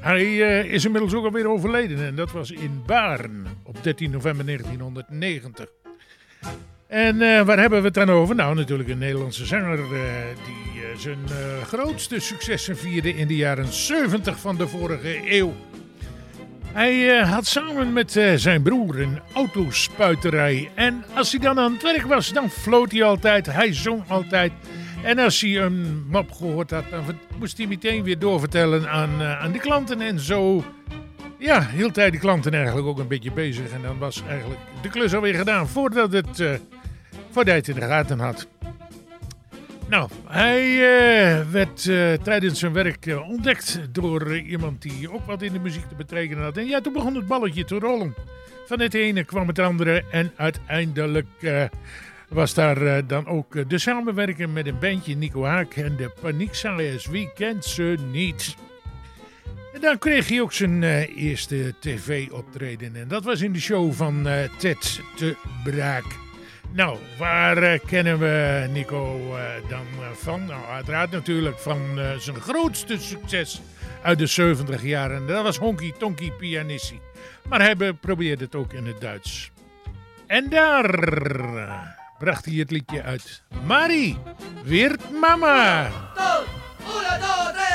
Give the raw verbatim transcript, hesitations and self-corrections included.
Hij uh, is inmiddels ook alweer overleden en dat was in Baarn op dertien november negentienhonderdnegentig. En uh, waar hebben we het dan over? Nou, natuurlijk een Nederlandse zanger uh, die uh, zijn uh, grootste successen vierde in de jaren zeventig van de vorige eeuw. Hij uh, had samen met uh, zijn broer een autospuiterij. En als hij dan aan het werk was, dan floot hij altijd. Hij zong altijd. En als hij een mop gehoord had, dan moest hij meteen weer doorvertellen aan, uh, aan de klanten. En zo ja, hield hij de klanten eigenlijk ook een beetje bezig. En dan was eigenlijk de klus alweer gedaan voordat, het, uh, voordat hij het in de gaten had. Nou, hij uh, werd uh, tijdens zijn werk uh, ontdekt door uh, iemand die ook wat in de muziek te betekenen had. En ja, toen begon het balletje te rollen. Van het ene kwam het andere en uiteindelijk uh, was daar uh, dan ook uh, de samenwerking met een bandje Nico Haak en de Paniekzaaiers. Wie kent ze niet? En dan kreeg hij ook zijn uh, eerste tv-optreden en dat was in de show van uh, Ted de Braak. Nou, waar uh, kennen we Nico uh, dan uh, van? Nou, uiteraard natuurlijk van uh, zijn grootste succes uit de zeventig jaren. Dat was Honky Tonky Pianissie. Maar hij probeerde het ook in het Duits. En daar uh, bracht hij het liedje uit. Marie, wird mama! Uno, dos, tres.